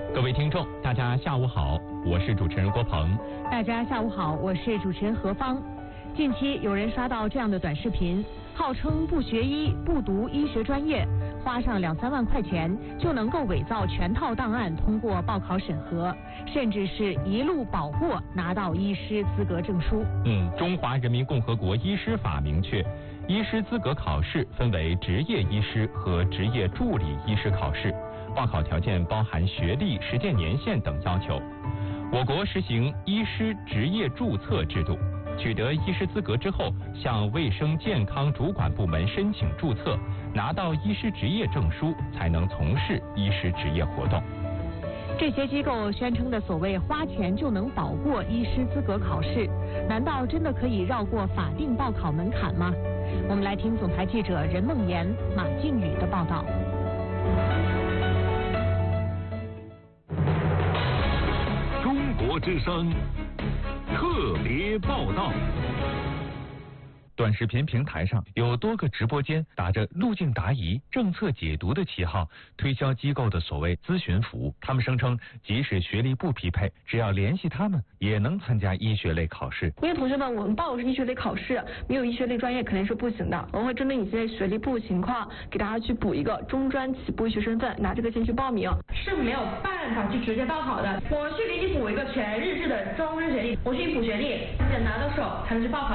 各位听众，大家下午好，我是主持人郭鹏。 大家下午好，我是主持人何芳。近期有人刷到这样的短视频，号称不学医、不读医学专业，花上2-3万块钱就能够伪造全套档案通过报考审核，甚至是一路保过拿到医师资格证书。 中华人民共和国医师法明确，医师资格考试分为执业医师和执业助理医师考试，报考条件包含学历、实践年限等要求。我国实行医师执业注册制度，取得医师资格之后，向卫生健康主管部门申请注册，拿到医师执业证书，才能从事医师执业活动。 这些机构宣称的所谓花钱就能保过医师资格考试，难道真的可以绕过法定报考门槛吗？我们来听总台记者任梦妍、马靖宇的报道。 中国之声特别报道。 短视频平台上有多个直播间打着路径答疑、政策解读的旗号，推销机构的所谓咨询服务。他们声称，即使学历不匹配，只要联系他们，也能参加医学类考试。 因为同学们，我们报的是医学类考试，没有医学类专业肯定是不行的。我们会针对你现在学历不情况，给大家去补一个中专起步医学身份，拿这个先去报名。 是没有办法去直接报考的。我去给你补一个全日制的终身学历，我去补学历，你得拿到手才能去报考。